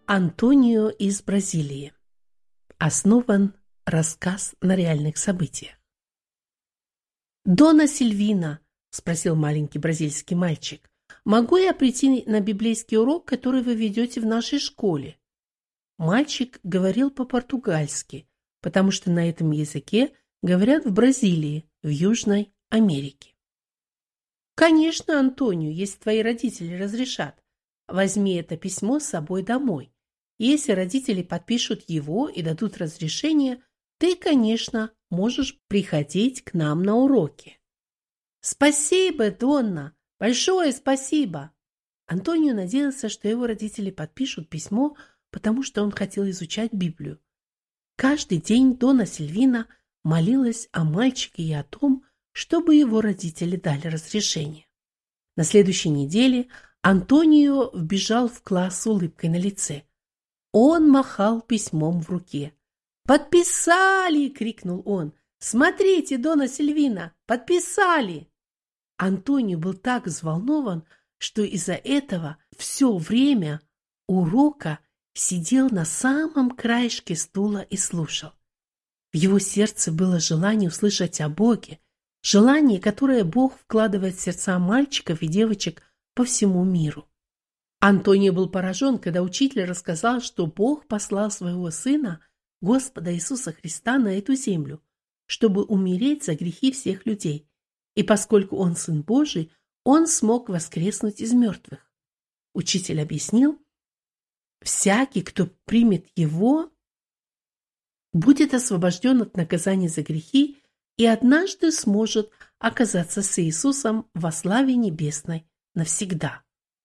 Антонио из Бразилии. Основан рассказ на реальных событиях. «Дона Сильвина», — спросил маленький бразильский мальчик, — «могу я прийти на библейский урок, который вы ведете в нашей школе?» Мальчик говорил по-португальски, потому что на этом языке говорят в Бразилии, в Южной Америке. «Конечно, Антонио, если твои родители разрешат. Возьми это письмо с собой домой. Если родители подпишут его и дадут разрешение, ты, конечно, можешь приходить к нам на уроки». «Спасибо, Донна! Большое спасибо!» Антонио надеялся, что его родители подпишут письмо, потому что он хотел изучать Библию. Каждый день Дона Сильвина молилась о мальчике и о том, чтобы его родители дали разрешение. На следующей неделе Антонио вбежал в класс с улыбкой на лице. Он махал письмом в руке. «Подписали!» — крикнул он. «Смотрите, Дона Сильвина, подписали!» Антонио был так взволнован, что из-за этого все время урока сидел на самом краешке стула и слушал. В его сердце было желание услышать о Боге, желание, которое Бог вкладывает в сердца мальчиков и девочек по всему миру. Антонио был поражен, когда учитель рассказал, что Бог послал своего Сына, Господа Иисуса Христа, на эту землю, чтобы умереть за грехи всех людей. И поскольку Он Сын Божий, Он смог воскреснуть из мертвых. Учитель объяснил, всякий, кто примет Его, будет освобожден от наказания за грехи и однажды сможет оказаться с Иисусом во славе небесной навсегда.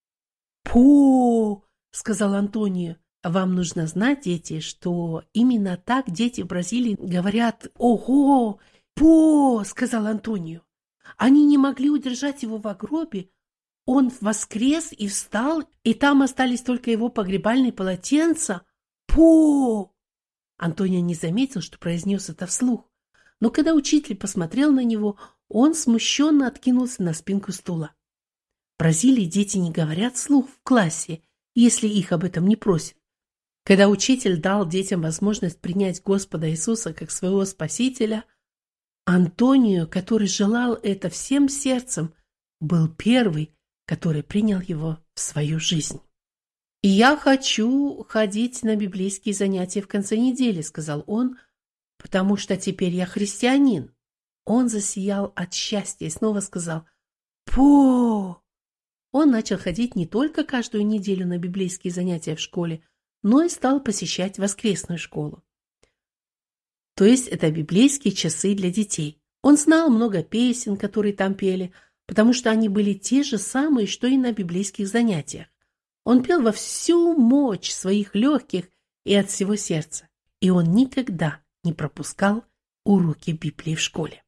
«По!» — сказал Антонио. «Вам нужно знать, дети, что именно так дети в Бразилии говорят «Ого!» «По!» — сказал Антонио. Они не могли удержать его в гробе. Он воскрес и встал, и там остались только его погребальные полотенца. «По!» Антонио не заметил, что произнес это вслух. Но когда учитель посмотрел на него, он смущенно откинулся на спинку стула. В Бразилии дети не говорят вслух в классе, если их об этом не просят. Когда учитель дал детям возможность принять Господа Иисуса как своего Спасителя, Антонио, который желал это всем сердцем, был первый, который принял его в свою жизнь. «И я хочу ходить на библейские занятия в конце недели», — сказал он, «потому что теперь я христианин». Он засиял от счастья и снова сказал «По!». Он начал ходить не только каждую неделю на библейские занятия в школе, но и стал посещать воскресную школу. То есть это библейские часы для детей. Он знал много песен, которые там пели, потому что они были те же самые, что и на библейских занятиях. Он пел во всю мощь своих легких и от всего сердца, и он никогда не пропускал уроки Библии в школе.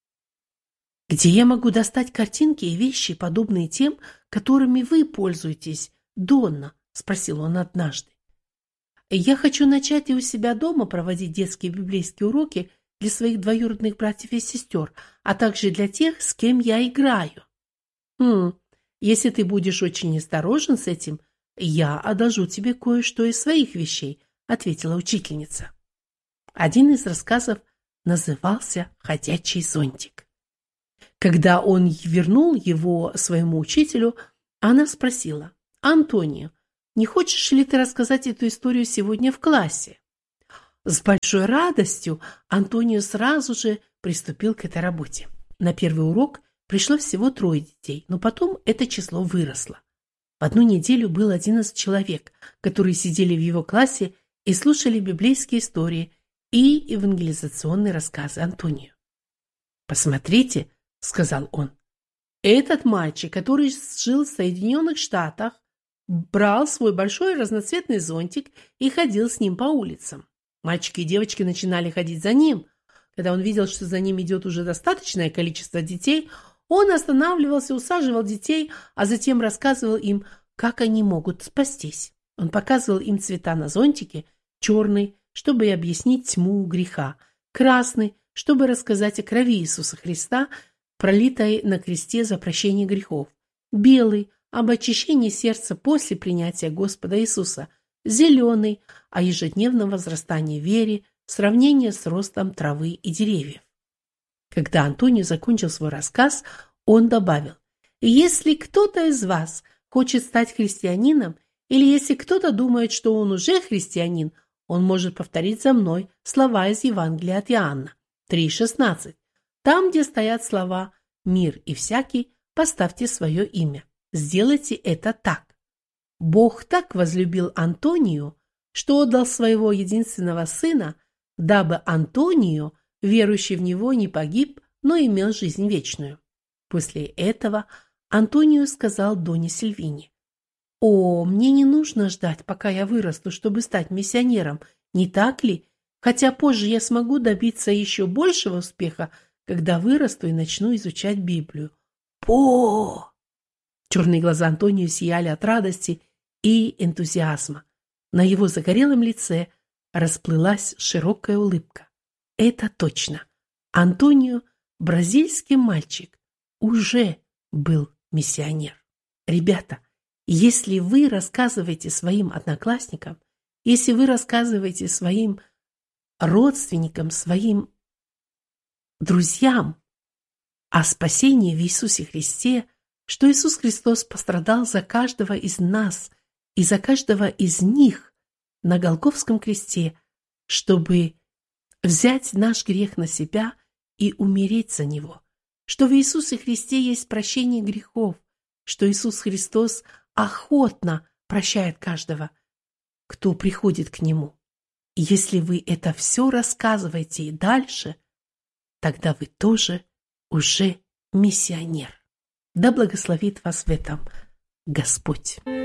«Где я могу достать картинки и вещи, подобные тем, которыми вы пользуетесь, Донна?» — спросил он однажды. «Я хочу начать и у себя дома проводить детские библейские уроки для своих двоюродных братьев и сестер, а также для тех, с кем я играю». Если ты будешь очень осторожен с этим, я одолжу тебе кое-что из своих вещей», — ответила учительница. Один из рассказов назывался «Ходячий зонтик». Когда он вернул его своему учителю, она спросила: «Антонио, не хочешь ли ты рассказать эту историю сегодня в классе?» С большой радостью Антонио сразу же приступил к этой работе. На первый урок пришло всего 3 детей, но потом это число выросло. В одну неделю было 11 человек, которые сидели в его классе и слушали библейские истории и евангелизационные рассказы Антонио. «Посмотрите», — сказал он, — «этот мальчик, который жил в Соединенных Штатах, брал свой большой разноцветный зонтик и ходил с ним по улицам. Мальчики и девочки начинали ходить за ним. Когда он видел, что за ним идет уже достаточное количество детей, он останавливался, усаживал детей, а затем рассказывал им, как они могут спастись. Он показывал им цвета на зонтике: черный, чтобы объяснить тьму греха, красный, чтобы рассказать о крови Иисуса Христа, пролитой на кресте за прощение грехов, белый, об очищении сердца после принятия Господа Иисуса, зеленый о ежедневном возрастании в вере, сравнение с ростом травы и деревьев. Когда Антонио закончил свой рассказ, он добавил: «Если кто-то из вас хочет стать христианином, или если кто-то думает, что он уже христианин, он может повторить за мной слова из Евангелия от Иоанна 3:16. Там, где стоят слова «мир» и «всякий», поставьте свое имя. Сделайте это так. Бог так возлюбил Антонию, что отдал своего единственного сына, дабы Антонио, верующий в него, не погиб, но имел жизнь вечную». После этого Антонио сказал Доне Сильвине: «О, мне не нужно ждать, пока я вырасту, чтобы стать миссионером, не так ли? Хотя позже я смогу добиться еще большего успеха, когда вырасту и начну изучать Библию». По! Черные глаза Антонио сияли от радости и энтузиазма. На его загорелом лице расплылась широкая улыбка. Это точно. Антонио, бразильский мальчик, уже был миссионер. Ребята, если вы рассказываете своим одноклассникам, если вы рассказываете своим родственникам, своим друзьям о спасении в Иисусе Христе, что Иисус Христос пострадал за каждого из нас и за каждого из них на Голгофском кресте, чтобы взять наш грех на себя и умереть за него, что в Иисусе Христе есть прощение грехов, что Иисус Христос охотно прощает каждого, кто приходит к Нему. И если вы это все рассказываете и дальше, тогда вы тоже уже миссионер. Да благословит вас в этом Господь.